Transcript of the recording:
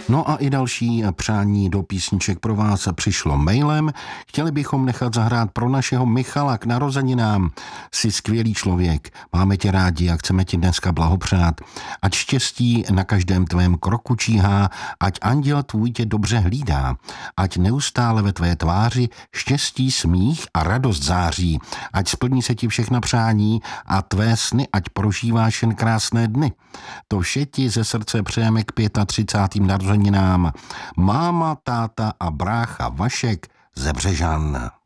No a i další přání do písniček pro vás přišlo mailem. Chtěli bychom nechat zahrát pro našeho Michala k narozeninám. Jsi skvělý člověk, máme tě rádi a chceme ti dneska blahopřát. Ať štěstí na každém tvém kroku číhá, ať anděl tvůj tě dobře hlídá. Ať neustále ve tvé tváři štěstí, smích a radost září. Ať splní se ti všechna přání a tvé sny, ať prožíváš jen krásné dny. To vše ti ze srdce přejeme k 35. narozeninám. Máma, táta a brácha Vašek ze Břežan.